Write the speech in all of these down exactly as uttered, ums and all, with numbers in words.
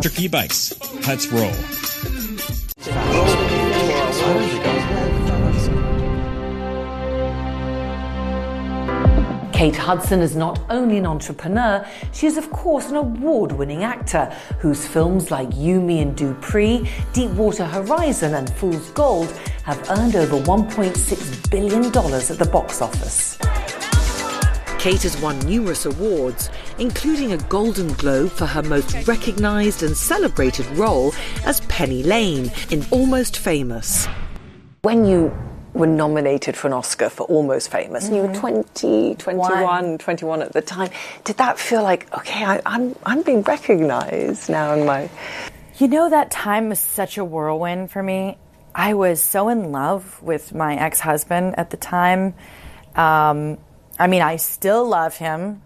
Electric e-bikes. Let's roll. Kate Hudson is not only an entrepreneur, she is of course an award-winning actor whose films like You, Me and Dupree, Deepwater Horizon and Fool's Gold have earned over one point six billion dollars at the box office. Kate has won numerous awards, including a Golden Globe for her most recognised and celebrated role as Penny Lane in Almost Famous. When you were nominated for an Oscar for Almost Famous, mm-hmm. and you were twenty, twenty-one, One. twenty-one at the time, did that feel like, okay, I, I'm, I'm being recognised now in my... You know, that time was such a whirlwind for me. I was so in love with my ex-husband at the time. Um, I mean, I still love him.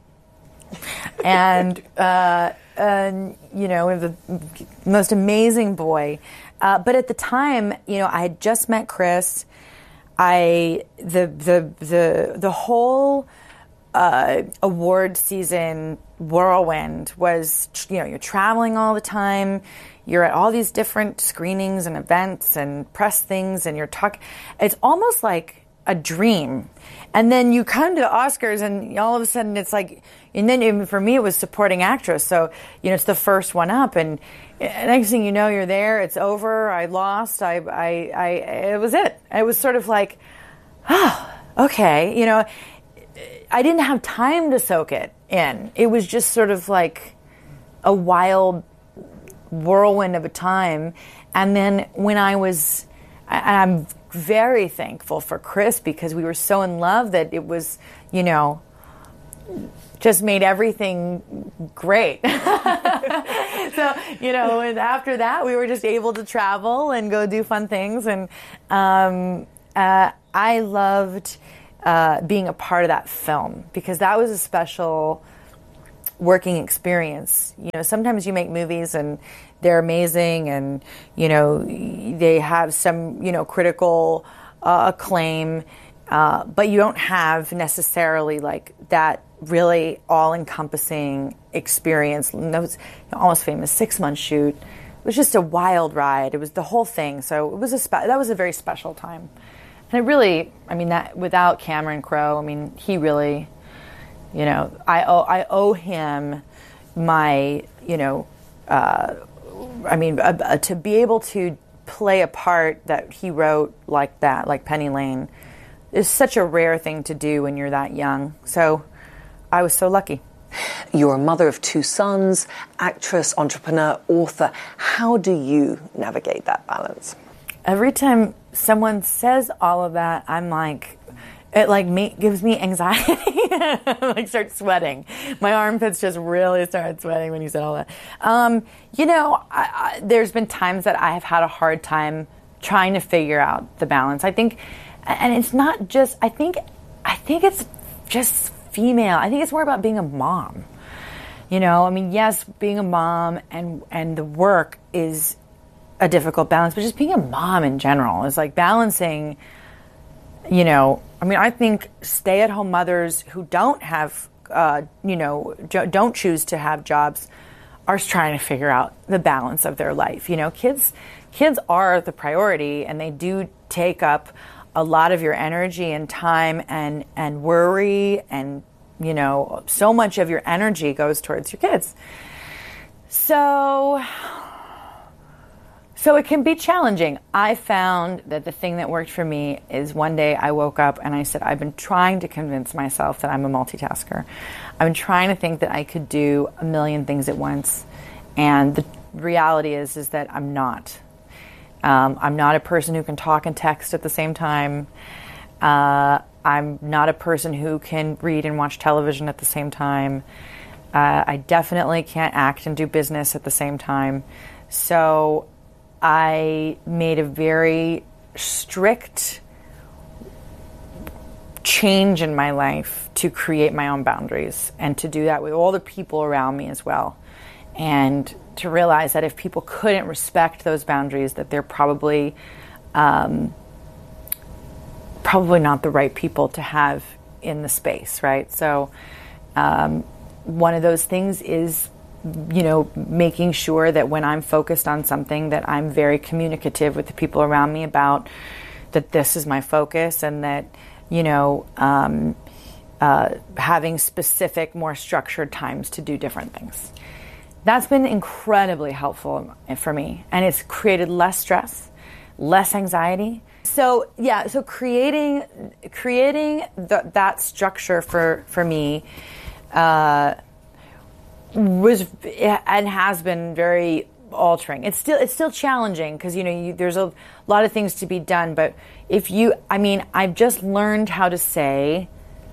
And, uh, and you know, the most amazing boy. Uh, but at the time, you know, I had just met Chris. I the the the the whole uh, award season whirlwind was, you know, you're traveling all the time, you're at all these different screenings and events and press things, and you're talking. It's almost like a dream, and then you come to the Oscars, and all of a sudden it's like, and then even for me it was supporting actress, so you know it's the first one up, and. Next thing you know, you're there. It's over. I lost. I, I, I. It was it. It was sort of like, oh, okay. You know, I didn't have time to soak it in. It was just sort of like a wild whirlwind of a time. And then when I was, and I'm very thankful for Chris because we were so in love that it was, you know, just made everything great. So, you know, and after that, we were just able to travel and go do fun things. And um, uh, I loved uh, being a part of that film because that was a special working experience. You know, sometimes you make movies and they're amazing and, you know, they have some, you know, critical uh, acclaim, uh, but you don't have necessarily like that really all-encompassing experience. That was Almost Famous, six-month shoot. It was just a wild ride. It was the whole thing. So it was a spe- that was a very special time. And it really, I mean, that without Cameron Crowe, I mean, he really, you know, I owe, I owe him my, you know, uh, I mean, uh, uh, to be able to play a part that he wrote like that, like Penny Lane, is such a rare thing to do when you're that young. So I was so lucky. You're a mother of two sons, actress, entrepreneur, author. How do you navigate that balance? Every time someone says all of that, I'm like, it like me, gives me anxiety. I like start sweating. My armpits just really started sweating when you said all that. Um, you know, I, I, there's been times that I have had a hard time trying to figure out the balance. I think, and it's not just, I think, I think it's just female. I think it's more about being a mom. You know, I mean, yes, being a mom and and the work is a difficult balance, but just being a mom in general is like balancing, you know, I mean, I think stay-at-home mothers who don't have, uh, you know, don't choose to have jobs are trying to figure out the balance of their life. You know, kids, kids are the priority, and they do take up a lot of your energy and time and, and worry, and, you know, so much of your energy goes towards your kids. So, so it can be challenging. I found that the thing that worked for me is one day I woke up and I said, I've been trying to convince myself that I'm a multitasker. I've been trying to think that I could do a million things at once. And the reality is, is that I'm not. Um, I'm not a person who can talk and text at the same time. Uh, I'm not a person who can read and watch television at the same time. Uh, I definitely can't act and do business at the same time. So I made a very strict change in my life to create my own boundaries and to do that with all the people around me as well. And to realize that if people couldn't respect those boundaries, that they're probably um, probably not the right people to have in the space, right? So um, one of those things is you know, making sure that when I'm focused on something that I'm very communicative with the people around me about that this is my focus, and that, you know, um, uh, having specific, more structured times to do different things. That's been incredibly helpful for me, and it's created less stress, less anxiety. So yeah, so creating creating the, that structure for for me uh, was and has been very altering. It's still it's still challenging because, you know, you, there's a lot of things to be done. But if you, I mean, I've just learned how to say,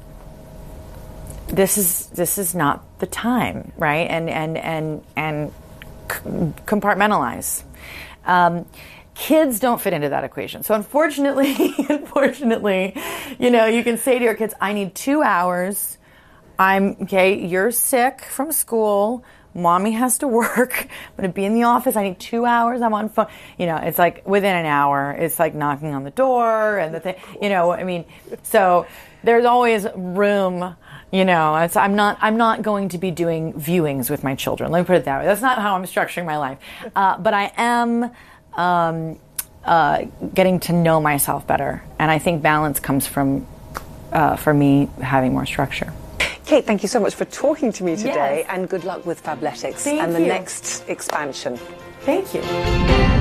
this is this is not the time, right? And and and and compartmentalize. Um, Kids don't fit into that equation. So unfortunately, unfortunately, you know, you can say to your kids, I need two hours. I'm, okay, you're sick from school. Mommy has to work. I'm going to be in the office. I need two hours. I'm on phone. You know, it's like within an hour, it's like knocking on the door and the thing, you know, I mean, so there's always room, you know, it's, I'm not, I'm not going to be doing viewings with my children. Let me put it that way. That's not how I'm structuring my life. Uh, but I am, Um, uh, getting to know myself better. And I think balance comes from, uh, for me, having more structure. Kate, thank you so much for talking to me today, Yes. and good luck with Fabletics Thank and the you. next expansion. Thank you.